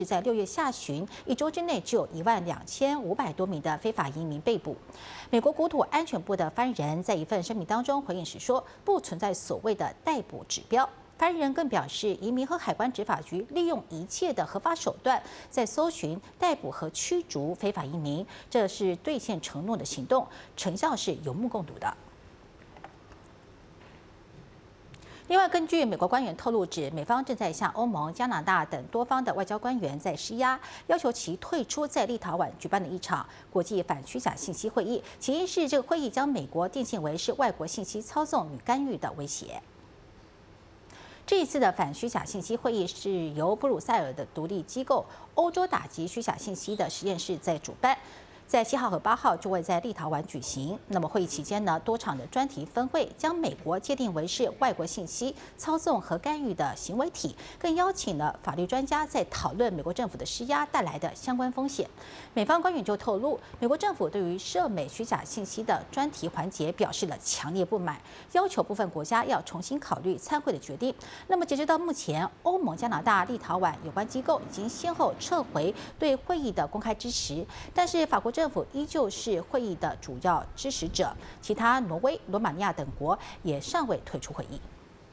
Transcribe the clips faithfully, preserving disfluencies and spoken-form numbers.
在六月下旬一周之内，就有一万两千五百多名的非法移民被捕。美国国土安全部的发言人在一份声明当中回应时说，不存在所谓的逮捕指标。发言人更表示，移民和海关执法局利用一切的合法手段，在搜寻、逮捕和驱逐非法移民，这是兑现承诺的行动，成效是有目共睹的。 另外，根据美国官员透露，指美方正在向欧盟、加拿大等多方的外交官员在施压，要求其退出在立陶宛举办的一场国际反虚假信息会议。起因是这个会议将美国定性为是外国信息操纵与干预的威胁。这一次的反虚假信息会议是由布鲁塞尔的独立机构欧洲打击虚假信息的实验室在主办。 在七号和八号就会在立陶宛举行。那么会议期间呢，多场的专题分会将美国界定为是外国信息操纵和干预的行为体，更邀请了法律专家在讨论美国政府的施压带来的相关风险。美方官员就透露，美国政府对于涉美虚假信息的专题环节表示了强烈不满，要求部分国家要重新考虑参会的决定。那么截止到目前，欧盟、加拿大、立陶宛有关机构已经先后撤回对会议的公开支持，但是法国政府 政府依旧是会议的主要支持者，其他挪威、罗马尼亚等国也尚未退出会议。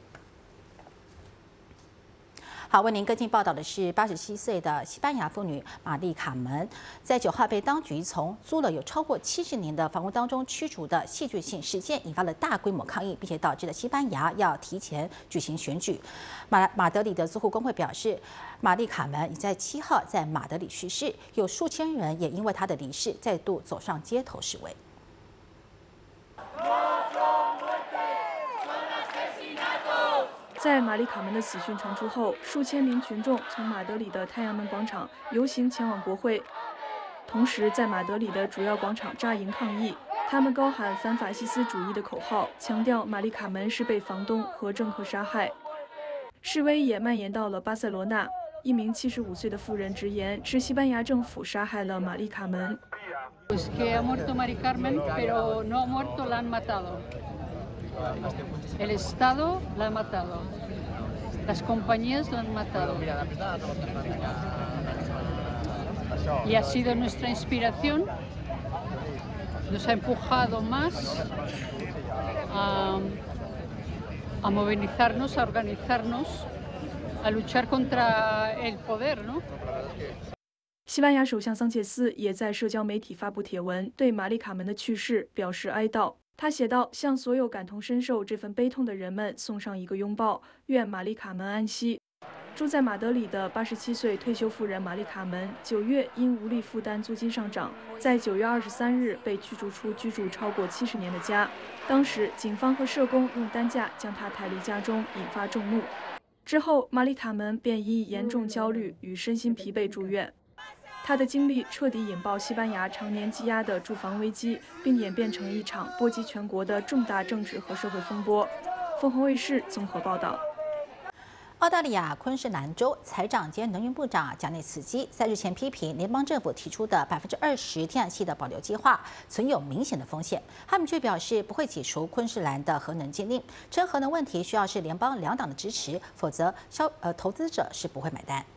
好，为您跟进报道的是八十七岁的西班牙妇女玛丽卡门，在九号被当局从租了有超过七十年的房屋当中驱逐的戏剧性事件，引发了大规模抗议，并且导致了西班牙要提前举行选举。马马德里的租户工会表示，玛丽卡门已在七号在马德里去世，有数千人也因为她的离世再度走上街头示威。 在玛丽卡门的死讯传出后，数千名群众从马德里的太阳门广场游行前往国会，同时在马德里的主要广场扎营抗议。他们高喊反法西斯主义的口号，强调玛丽卡门是被房东和政客杀害。示威也蔓延到了巴塞罗那，一名七十五岁的妇人直言，是西班牙政府杀害了玛丽卡门。 El Estado la ha matado, las compañías la han matado. Y ha sido nuestra inspiración, nos ha empujado más a, a movilizarnos, a organizarnos, a luchar contra el poder, ¿no? 西班牙首相桑切斯也在社交媒体发布帖文，对玛丽卡门的去世表示哀悼。 他写道：“向所有感同身受这份悲痛的人们送上一个拥抱，愿玛丽卡门安息。”住在马德里的八十七岁退休妇人玛丽卡门，九月因无力负担租金上涨，在九月二十三日被驱逐出居住超过七十年的家。当时，警方和社工用担架将她抬离家中，引发众怒。之后，玛丽卡门便因严重焦虑与身心疲惫住院。 他的经历彻底引爆西班牙常年积压的住房危机，并演变成一场波及全国的重大政治和社会风波。凤凰卫视综合报道。 澳大利亚昆士兰州财长兼能源部长贾内茨基在日前批评联邦政府提出的百分之二十天然气的保留计划存有明显的风险，他们却表示不会解除昆士兰的核能禁令，称核能问题需要是联邦两党的支持，否则消呃投资者是不会买单。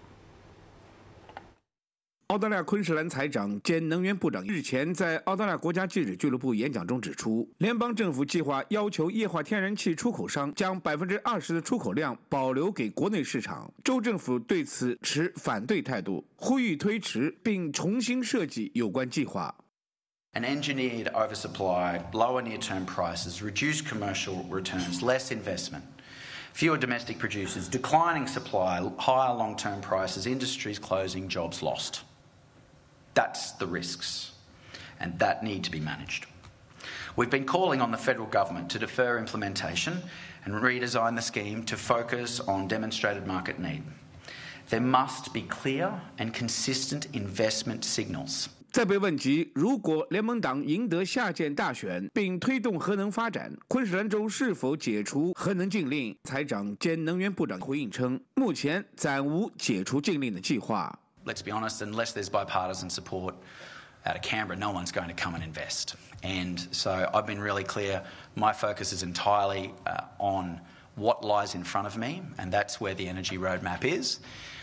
澳大利亚昆士兰财长兼能源部长日前在澳大利亚国家记者俱乐部演讲中指出，联邦政府计划要求液化天然气出口商将百分之二十的出口量保留给国内市场。州政府对此持反对态度，呼吁推迟并重新设计有关计划。 An engineered oversupply, lower near-term prices, reduced commercial returns, less investment. Fewer domestic producers, declining supply, higher long-term prices, industries closing, jobs lost. That's the risks, and that need to be managed. We've been calling on the federal government to defer implementation and redesign the scheme to focus on demonstrated market need. There must be clear and consistent investment signals. 在被问及如果联盟党赢得下届大选并推动核能发展，昆士兰州是否解除核能禁令，财长兼能源部长回应称，目前暂无解除禁令的计划。 Let's be honest, unless there's bipartisan support out of Canberra, no one's going to come and invest. And so I've been really clear, my focus is entirely uh, on what lies in front of me, and that's where the energy roadmap is.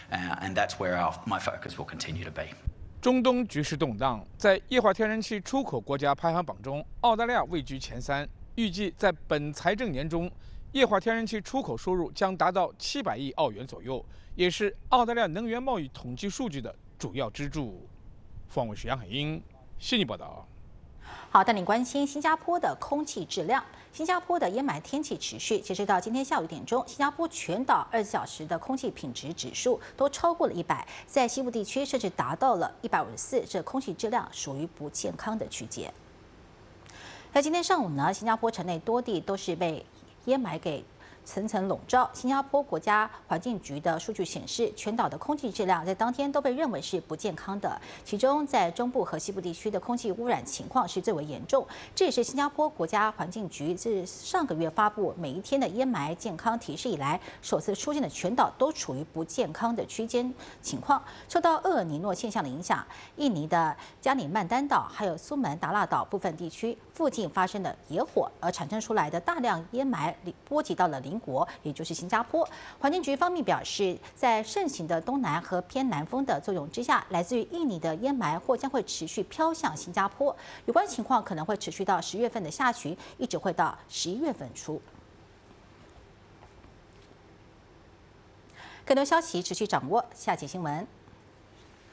uh, and that's where our, my focus will continue to be. 中东局势动荡，在液化天然气出口国家排行榜中，澳大利亚位居前三。预计在本财政年中，液化天然气出口收入将达到七百亿澳元左右，也是澳大利亚能源贸易统计数据的主要支柱。方伟是杨海英，悉尼报道。 好，带您关心新加坡的空气质量。新加坡的烟霾天气持续，截止到今天下午一点钟，新加坡全岛二十四小时的空气品质指数都超过了一百，在西部地区甚至达到了一百五十四，这空气质量属于不健康的区间。在今天上午呢，新加坡城内多地都是被烟霾给层层笼罩。新加坡国家环境局的数据显示，全岛的空气质量在当天都被认为是不健康的，其中在中部和西部地区的空气污染情况是最为严重。这也是新加坡国家环境局自上个月发布每一天的烟霾健康提示以来，首次出现的全岛都处于不健康的区间情况。受到厄尔尼诺现象的影响，印尼的加里曼丹岛还有苏门答腊岛部分地区附近发生的野火，而产生出来的大量烟霾波及到了邻国，也就是新加坡。环境局方面表示，在盛行的东南和偏南风的作用之下，来自于印尼的烟霾或将会持续飘向新加坡。有关情况可能会持续到十月份的下旬，一直会到十一月份初。更多消息持续掌握，下节新闻。